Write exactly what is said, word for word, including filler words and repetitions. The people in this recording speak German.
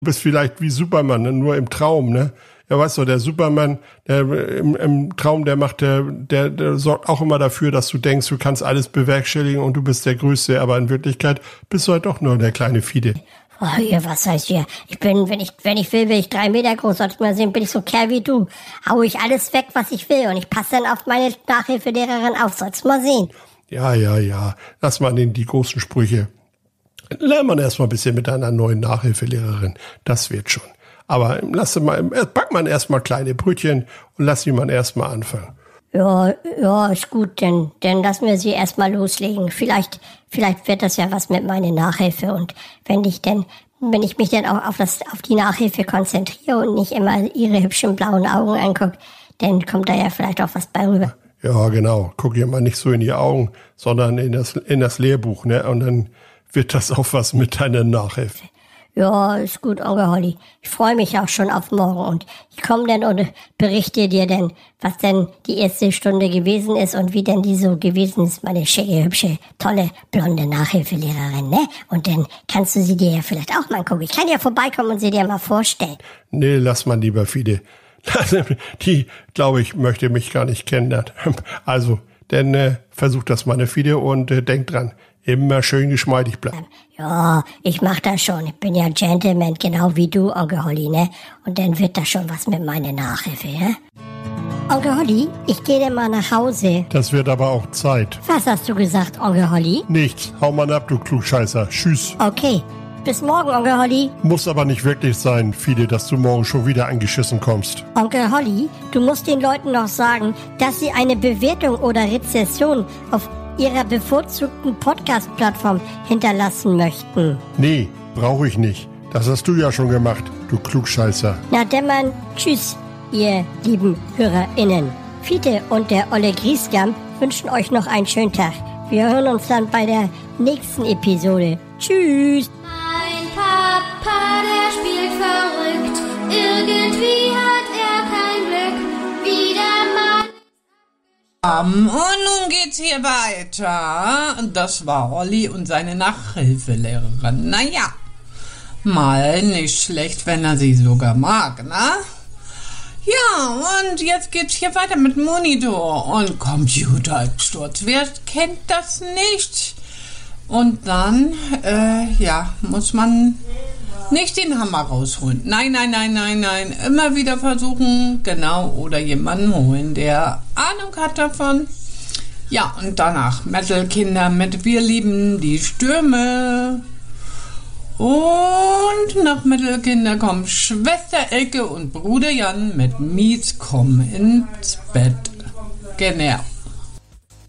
Du bist vielleicht wie Superman, ne? Nur im Traum, ne? Ja, weißt du, der Superman, der im, im Traum, der macht, der, der, der sorgt auch immer dafür, dass du denkst, du kannst alles bewerkstelligen und du bist der Größte, aber in Wirklichkeit bist du halt doch nur der kleine Fide. Oh, ihr, was heißt hier? Ich bin, wenn ich, wenn ich will, bin ich drei Meter groß. Sollst du mal sehen, bin ich so Kerl wie du. Hau ich alles weg, was ich will und ich passe dann auf meine Nachhilfelehrerin auf. Sollst du mal sehen. Ja, ja, ja. Lass mal den, die großen Sprüche. Lern man erstmal ein bisschen mit einer neuen Nachhilfelehrerin. Das wird schon. Aber lass mal, back man erstmal kleine Brötchen und lass sie mal erstmal anfangen. Ja, ja, ist gut, denn, denn lassen wir sie erstmal loslegen. Vielleicht, vielleicht wird das ja was mit meiner Nachhilfe und wenn ich denn, wenn ich mich dann auch auf das, auf die Nachhilfe konzentriere und nicht immer ihre hübschen blauen Augen angucke, dann kommt da ja vielleicht auch was bei rüber. Ja, genau. Guck ihr mal nicht so in die Augen, sondern in das, in das Lehrbuch, ne? Und dann wird das auch was mit deiner Nachhilfe. Ja, ist gut, Onkel Holly. Ich freue mich auch schon auf morgen und ich komme dann und berichte dir dann, was denn die erste Stunde gewesen ist und wie denn die so gewesen ist, meine schicke, hübsche, tolle, blonde Nachhilfelehrerin, ne? Und dann kannst du sie dir ja vielleicht auch mal angucken. Ich kann ja vorbeikommen und sie dir mal vorstellen. Nee, lass mal lieber, Fide. Die, glaube ich, möchte mich gar nicht kennenlernen. Also, dann äh, versuch das mal, ne, Fide, und äh, denk dran. Immer schön geschmeidig bleiben. Ja, ich mach das schon. Ich bin ja Gentleman, genau wie du, Onkel Holly, ne? Und dann wird das schon was mit meiner Nachhilfe, ja? Onkel Holly, ich gehe dann mal nach Hause. Das wird aber auch Zeit. Was hast du gesagt, Onkel Holly? Nichts. Hau mal ab, du Klugscheißer. Tschüss. Okay. Bis morgen, Onkel Holly. Muss aber nicht wirklich sein, Fide, dass du morgen schon wieder eingeschissen kommst. Onkel Holly, du musst den Leuten noch sagen, dass sie eine Bewertung oder Rezession auf ihrer bevorzugten Podcast-Plattform hinterlassen möchten. Nee, brauche ich nicht. Das hast du ja schon gemacht, du Klugscheißer. Na dämmern, tschüss, ihr lieben HörerInnen. Fiete und der Olle Griesgram wünschen euch noch einen schönen Tag. Wir hören uns dann bei der nächsten Episode. Tschüss! Mein Papa, der spielt verrückt. Irgendwie hat er kein Glück. Wieder mal. Um, und nun geht's hier weiter. Das war Olli und seine Nachhilfelehrerin. Naja, mal nicht schlecht, wenn er sie sogar mag, na? Ja, und jetzt geht's hier weiter mit Monitor und Computersturz. Wer kennt das nicht? Und dann, äh, ja, muss man nicht den Hammer rausholen. Nein, nein, nein, nein, nein. Immer wieder versuchen, genau, oder jemanden holen, der Ahnung hat davon. Ja, und danach Metal-Kinder mit Wir lieben die Stürme. Und nach Metal-Kinder kommen Schwester Elke und Bruder Jan mit Mies kommen ins Bett. Genau.